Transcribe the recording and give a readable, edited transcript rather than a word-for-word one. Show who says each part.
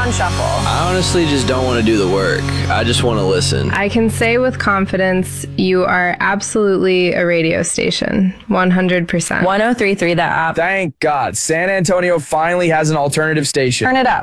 Speaker 1: on shuffle.
Speaker 2: I honestly just don't want to do the work. I just want to listen.
Speaker 3: I can say with confidence, you are absolutely a radio station. 100%.
Speaker 1: 103.3 The App.
Speaker 4: Thank God, San Antonio finally has an alternative station.
Speaker 1: Turn it up.